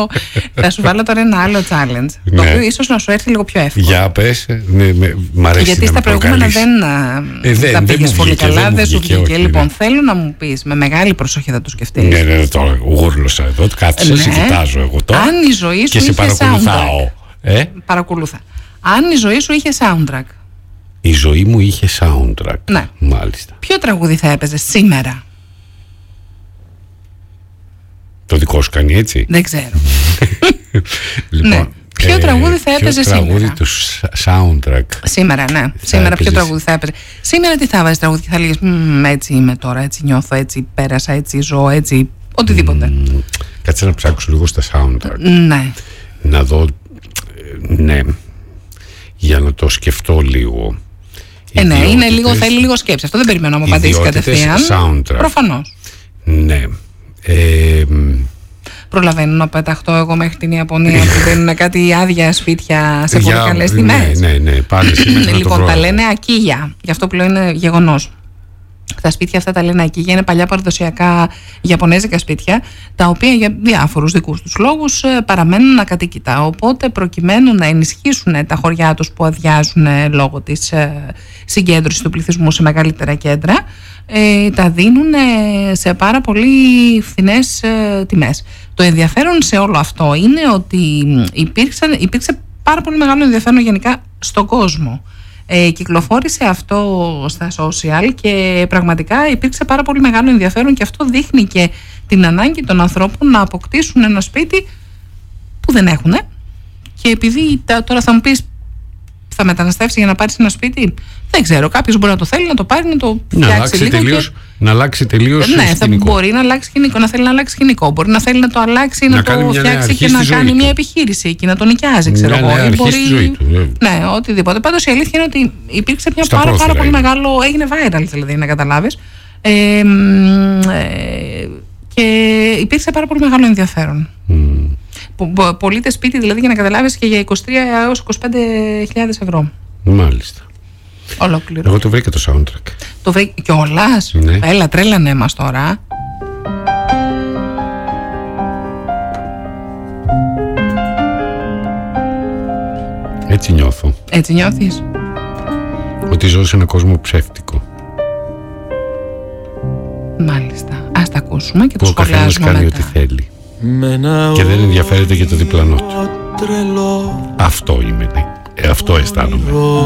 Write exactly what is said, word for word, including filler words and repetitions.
Θα σου βάλω τώρα ένα άλλο challenge. Το οποίο ίσως να σου έρθει λίγο πιο εύκολο. Για πες, ναι, με, μ' αρέσει. Γιατί στα προηγούμενα δεν, ε, δεν τα πήγες πολύ καλά, δεν σου βγήκε. Λοιπόν, θέλω να μου πεις, με μεγάλη προσοχή θα το σκεφτείς. Ναι, ναι, τώρα γούρλωσα εδώ, κάθισα, ναι. σε κοιτάζω εγώ τώρα. Αν η ζωή σου και είχε σε παρακολουθάω. Ε? Παρακολούθα. Αν η ζωή σου είχε soundtrack. Η ζωή μου είχε soundtrack. Ναι. Μάλιστα. Ποιο τραγούδι θα έπαιζε σήμερα? Το δικό σου κάνει έτσι? Δεν ξέρω. Λοιπόν, ναι. Ποιο ε, τραγούδι θα έπαιζε ποιο σήμερα? Τραγούδι του soundtrack. Σήμερα, ναι. Θα σήμερα έπαιζες. ποιο τραγούδι θα έπαιζε? Σήμερα τι θα βάζεις τραγούδι και θα λέγεις έτσι είμαι τώρα, έτσι νιώθω, έτσι πέρασα, έτσι ζω, έτσι οτιδήποτε. Mm, κάτσε να ψάξω λίγο στα soundtrack. Ναι. Να δω, ναι, για να το σκεφτώ λίγο. Ε, ναι, είναι λίγο, θέλει λίγο σκέψη. Αυτό δεν περιμένω να μου απαντήσει κατευθείαν. Soundtrack. Προφανώς. Ναι. Ε, Προλαβαίνω να πεταχτώ εγώ μέχρι την Ιαπωνία που δίνουν κάτι άδεια σπίτια σε πολύ καλές τιμές. Ναι, ναι, ναι. Πάλι σήμερα λοιπόν, τα λένε ακίγια. Γι' αυτό που λέω είναι γεγονός. Τα σπίτια αυτά τα λένε ακίγια, είναι παλιά παραδοσιακά ιαπωνέζικα σπίτια, τα οποία για διάφορους δικούς τους λόγους παραμένουν ακατοίκητα. Οπότε, προκειμένου να ενισχύσουν τα χωριά τους που αδειάζουν λόγω της συγκέντρωσης του πληθυσμού σε μεγαλύτερα κέντρα, τα δίνουν σε πάρα πολύ φθηνές τιμές. Το ενδιαφέρον σε όλο αυτό είναι ότι υπήρξαν, υπήρξε πάρα πολύ μεγάλο ενδιαφέρον γενικά στον κόσμο. Ε, κυκλοφόρησε αυτό στα social και πραγματικά υπήρξε πάρα πολύ μεγάλο ενδιαφέρον και αυτό δείχνει και την ανάγκη των ανθρώπων να αποκτήσουν ένα σπίτι που δεν έχουν. Και επειδή τώρα θα μου πεις, θα μεταναστεύσει για να πάρεις ένα σπίτι, δεν ξέρω, κάποιος μπορεί να το θέλει, να το πάρει, να το φτιάξει να αλλάξει λίγο τελείως, και... να αλλάξει τελείως ναι, σκηνικό. Θα μπορεί να αλλάξει σκηνικό, να θέλει να αλλάξει σκηνικό, μπορεί να θέλει να το αλλάξει, να, να το φτιάξει και να κάνει μια επιχείρηση εκεί, να τον νοικιάζει, ξέρω εγώ. Ναι, μπορεί... στη ζωή του, ναι. ναι, οτιδήποτε. Πάντως η αλήθεια είναι ότι υπήρξε μια πάρα, πάρα πολύ μεγάλο, έγινε viral δηλαδή, να καταλάβεις. Ε, ε, και υπήρξε πάρα πολύ μεγάλο ενδιαφέρον. Mm. Πωλείται σπίτι δηλαδή, για να καταλάβεις, και για είκοσι τρία έως είκοσι πέντε χιλιάδες ευρώ. Μάλιστα. Ολόκληρο. Εγώ το βρήκα το soundtrack. Το βρήκα κιόλας. Ναι. Έλα, τρέλανέ μας τώρα. Έτσι νιώθω. Έτσι νιώθεις? Ότι ζω σε έναν κόσμο ψεύτικο. Μάλιστα. Ας τα ακούσουμε και το που σχολιάζουμε ο καθένας κάνει μετά. ό,τι θέλει. Και δεν ενδιαφέρεται για το διπλανό του. Αυτό είμαι. Ε, αυτό αισθάνομαι.